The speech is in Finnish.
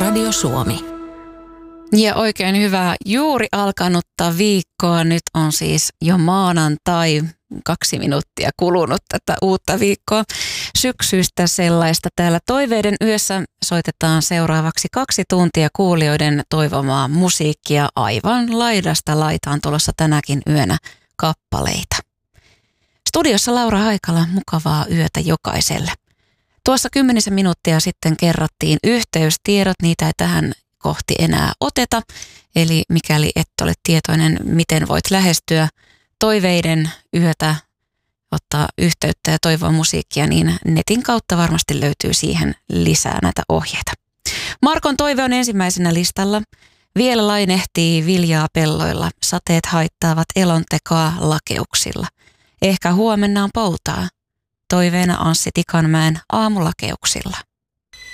Radio Suomi. Ja oikein hyvää juuri alkanutta viikkoa. Nyt on siis jo maanantai, 2 minuuttia kulunut tätä uutta viikkoa. Syksyistä sellaista. Täällä Toiveiden yössä soitetaan seuraavaksi 2 tuntia kuulijoiden toivomaa musiikkia aivan laidasta laitaan tulossa tänäkin yönä kappaleita. Studiossa Laura Haikala, mukavaa yötä jokaiselle. Tuossa 10 minuuttia sitten kerrattiin yhteystiedot, niitä ei tähän kohti enää oteta. Eli mikäli et ole tietoinen, miten voit lähestyä Toiveiden yötä, ottaa yhteyttä ja toivoa musiikkia, niin netin kautta varmasti löytyy siihen lisää näitä ohjeita. Markon toive on ensimmäisenä listalla. Vielä lainehtii viljaa pelloilla, sateet haittaavat elontekoa lakeuksilla. Ehkä huomenna on poutaa. Toiveena Anssi Tikanmäen aamulakeuksilla.